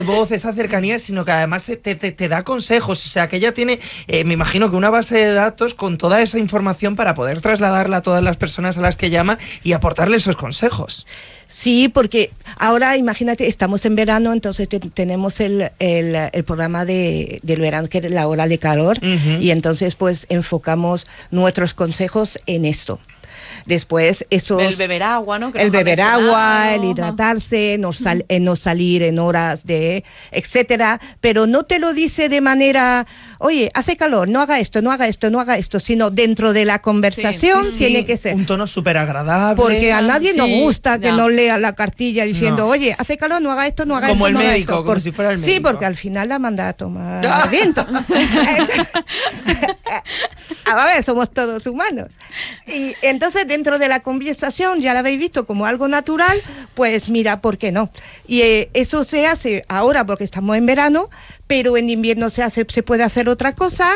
voz, esa cercanía, sino que además te da consejos. O sea, que ella tiene, me imagino que una base de datos con toda esa información para poder trasladarla a todas las personas a las que llama y aportarle esos consejos. Sí, porque ahora imagínate, estamos en verano, entonces tenemos el programa del verano, que es la hora de calor, y entonces pues enfocamos nuestros consejos en esto. Después el beber agua, ¿no? El beber agua, el hidratarse, no salir en horas de, etcétera, pero no te lo dice de manera, oye, hace calor, no haga esto, no haga esto, no haga esto, sino dentro de la conversación tiene que ser. Un tono súper agradable. Porque a nadie nos gusta que no lea la cartilla diciendo, oye, hace calor, no haga esto, no haga como esto. Como el médico, como si fuera el médico. Sí, porque al final la manda a tomar viento. A ver, somos todos humanos. Y entonces dentro de la conversación, ya la habéis visto como algo natural, pues mira, ¿por qué no? Y eso se hace ahora porque estamos en verano, pero en invierno se puede hacer otra cosa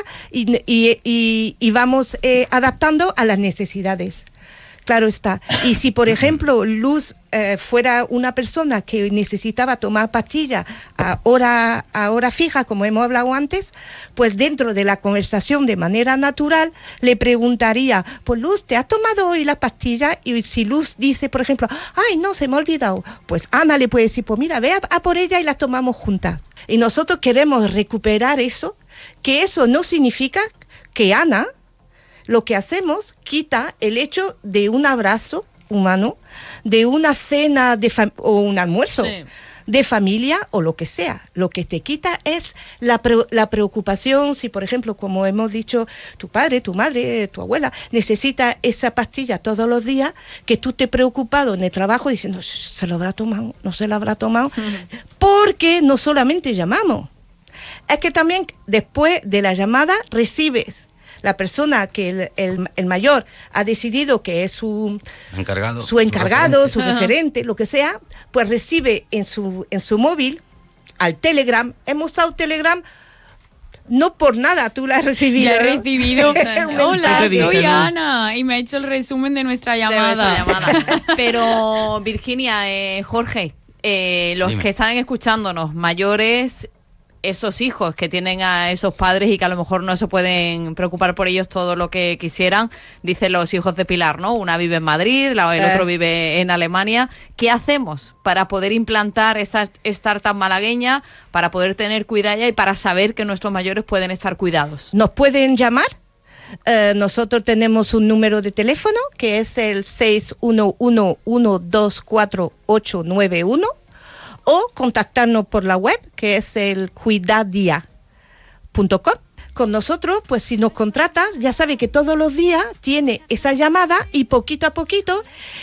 y vamos adaptando a las necesidades. Claro está. Y si, por ejemplo, Luz fuera una persona que necesitaba tomar pastillas a hora fija, como hemos hablado antes, pues dentro de la conversación de manera natural le preguntaría, pues Luz, ¿te has tomado hoy la pastilla? Y si Luz dice, por ejemplo, ay, no, se me ha olvidado, pues Ana le puede decir, pues mira, ve a por ella y las tomamos juntas. Y nosotros queremos recuperar eso, que eso no significa que Ana, lo que hacemos quita el hecho de un abrazo humano, de una cena o un almuerzo de familia o lo que sea. Lo que te quita es la preocupación, si por ejemplo, como hemos dicho, tu padre, tu madre, tu abuela necesita esa pastilla todos los días, que tú te preocupado en el trabajo diciendo, ¿se lo habrá tomado? ¿No se lo habrá tomado? Porque no solamente llamamos, es que también después de la llamada recibes la persona que el mayor ha decidido que es su encargado, su referente, lo que sea, pues recibe en su móvil al Telegram. Hemos usado Telegram no por nada, tú la has recibido. Ya he recibido. Hola, soy Luz? Ana y me ha hecho el resumen de nuestra llamada. Pero Virginia, Jorge, los Dime. que están escuchándonos, mayores, esos hijos que tienen a esos padres y que a lo mejor no se pueden preocupar por ellos todo lo que quisieran, dicen los hijos de Pilar, ¿no? Una vive en Madrid, el otro vive en Alemania. ¿Qué hacemos para poder implantar esa startup malagueña, para poder tener cuidado y para saber que nuestros mayores pueden estar cuidados? Nos pueden llamar. Nosotros tenemos un número de teléfono que es el 611-124-891. O contactarnos por la web, que es el cuidadia.com. Con nosotros, pues si nos contratas, ya sabes que todos los días tiene esa llamada y poquito a poquito,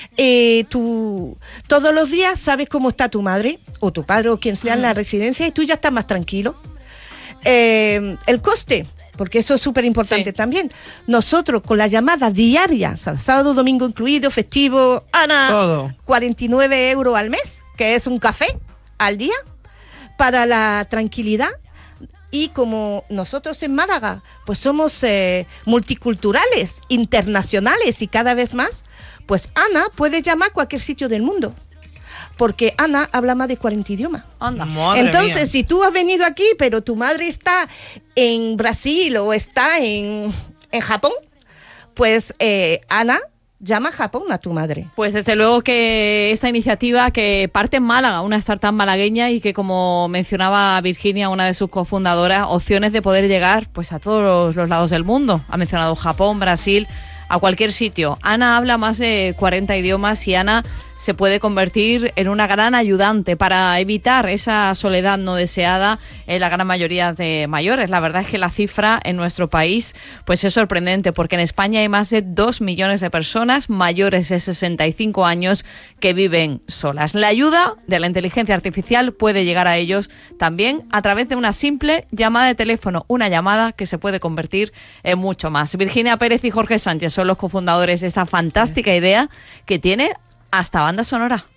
todos los días sabes cómo está tu madre o tu padre o quien sea en la residencia y tú ya estás más tranquilo. El coste, porque eso es súper importante también. Nosotros con la llamada diaria, sábado, domingo incluido, festivo, Ana, todo. 49 euros al mes, que es un café al día, para la tranquilidad. Y como nosotros en Málaga pues somos multiculturales, internacionales y cada vez más, pues Ana puede llamar a cualquier sitio del mundo, porque Ana habla más de 40 idiomas. Anda. Entonces, mía. si tú has venido aquí, pero tu madre está en Brasil o está en Japón, pues Ana llama a Japón a tu madre. Pues desde luego que esta iniciativa que parte en Málaga, una startup malagueña y que, como mencionaba Virginia, una de sus cofundadoras, opciones de poder llegar pues a todos los lados del mundo. Ha mencionado Japón, Brasil, a cualquier sitio. Ana habla más de 40 idiomas y Ana se puede convertir en una gran ayudante para evitar esa soledad no deseada en la gran mayoría de mayores. La verdad es que la cifra en nuestro país pues es sorprendente, porque en España hay más de 2 millones de personas mayores de 65 años que viven solas. La ayuda de la inteligencia artificial puede llegar a ellos también a través de una simple llamada de teléfono, una llamada que se puede convertir en mucho más. Virginia Pérez y Jorge Sánchez son los cofundadores de esta fantástica idea que tiene hasta banda sonora.